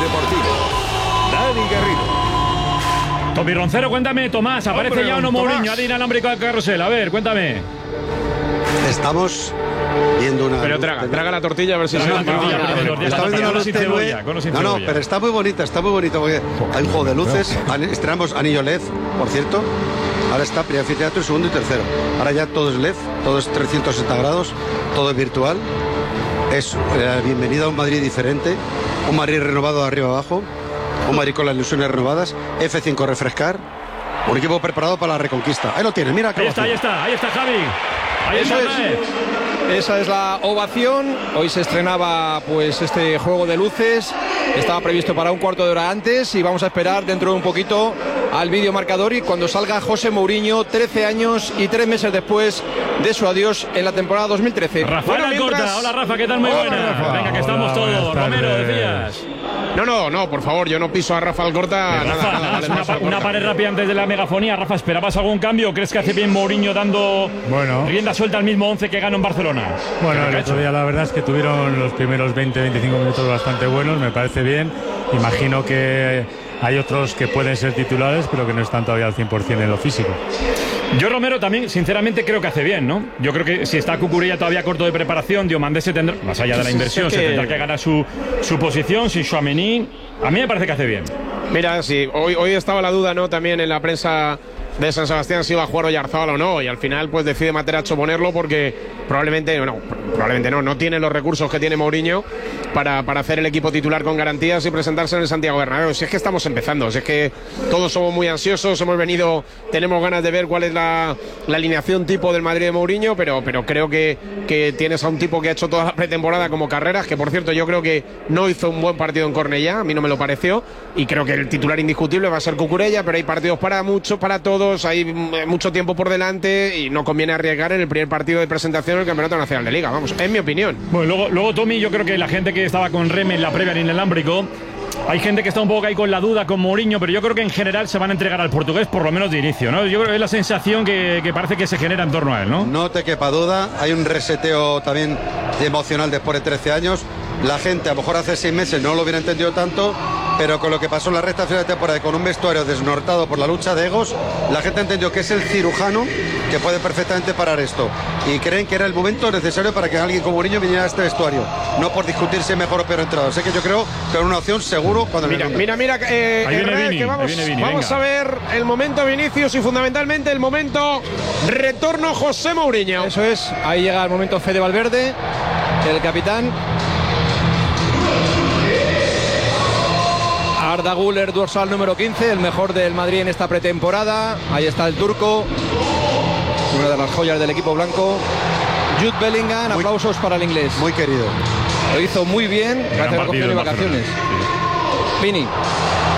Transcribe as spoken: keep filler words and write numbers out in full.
Deportivo. Dani Garrido. Tommy Roncero, cuéntame, Tomás, ¿aparece Hombre, ya o no Mourinho? Adina Alámbrico de Carrusel, a ver, cuéntame. Estamos viendo una... Pero traga, traga la tortilla a ver si se... No, no, pero está muy bonita, está muy bonito porque hay un juego de luces, estrenamos anillo L E D, por cierto. Ahora está primer anfiteatro, segundo y tercero. Ahora ya todo es L E D, todo es trescientos sesenta grados, todo es virtual. Es eh, bienvenida a un Madrid diferente, un Madrid renovado de arriba abajo, un Madrid con las ilusiones renovadas, F cinco refrescar, un equipo preparado para la reconquista. Ahí lo tienes, mira. Ahí está, ahí está, ahí está Javi. Ahí Eso está, es. Esa es la ovación. Hoy se estrenaba pues este juego de luces. Estaba previsto para un cuarto de hora antes y vamos a esperar dentro de un poquito al vídeo marcador y cuando salga José Mourinho, trece años y tres meses después de su adiós en la temporada dos mil trece. Rafael bueno, mientras... Alcorta. Hola Rafa, ¿qué tal? Muy Hola, buena. Rafa. Venga, que estamos Hola, todos. Romero, decías. No, no, no, por favor, yo no piso a Rafa Alcorta. Rafa, nada, nada, una, nada, una pared rápida antes de la megafonía. Rafa, ¿esperabas algún cambio o crees que hace bien Mourinho dando bueno. rienda suelta al mismo once que ganó en Barcelona? Bueno, el otro día la verdad es que tuvieron los primeros veinte a veinticinco minutos bastante buenos, me parece bien. Imagino que hay otros que pueden ser titulares, pero que no están todavía al cien por ciento en lo físico. Yo, Romero, también, sinceramente, creo que hace bien, ¿no? Yo creo que si está Cucurella todavía corto de preparación, Diomandé se tendrá, más allá de la inversión, sí, sí, es que... se tendrá que ganar su, su posición, sin Tchouaméni. A mí me parece que hace bien. Mira, sí, hoy, hoy estaba la duda, ¿no? También en la prensa de San Sebastián si iba a jugar Oyarzabal o no, y al final pues decide Materazzo ponerlo porque probablemente no, probablemente no, no tiene los recursos que tiene Mourinho para, para hacer el equipo titular con garantías y presentarse en el Santiago Bernabéu. Si es que estamos empezando, si es que todos somos muy ansiosos, hemos venido, tenemos ganas de ver cuál es la, la alineación tipo del Madrid de Mourinho, pero, pero creo que, que tienes a un tipo que ha hecho toda la pretemporada como Carreras, que por cierto yo creo que no hizo un buen partido en Cornellá, a mí no me lo pareció, y creo que el titular indiscutible va a ser Cucurella, pero hay partidos para muchos, para todos, hay mucho tiempo por delante y no conviene arriesgar en el primer partido de presentación del Campeonato Nacional de Liga, vamos, es mi opinión. Bueno, luego, luego Tommy, yo creo que la gente que estaba con Reme en la previa en el Alámbrico, hay gente que está un poco ahí con la duda con Mourinho, pero yo creo que en general se van a entregar al portugués por lo menos de inicio, ¿no? Yo creo que es la sensación que, que parece que se genera en torno a él, ¿no? No te quepa duda, hay un reseteo también emocional después de trece años. La gente a lo mejor hace seis meses no lo hubiera entendido tanto, pero con lo que pasó en la recta final de temporada y con un vestuario desnortado por la lucha de egos, la gente entendió que es el cirujano que puede perfectamente parar esto. Y creen que era el momento necesario para que alguien como Mourinho viniera a este vestuario. No por discutir si es mejor o peor entrado. Así que yo creo que es una opción seguro cuando mira, mira, mira, eh, ahí viene Herrera, Vini, que vamos, ahí viene Vini, vamos venga. a ver el momento Vinicius y fundamentalmente el momento retorno José Mourinho. Eso es, ahí llega el momento Fede Valverde, el capitán. Arda Güler, dorsal número quince, el mejor del Madrid en esta pretemporada. Ahí está el turco, una de las joyas del equipo blanco. Jude Bellingham, muy, aplausos para el inglés. Muy querido. Lo hizo muy bien, parece que lo cogió de vacaciones. Vini.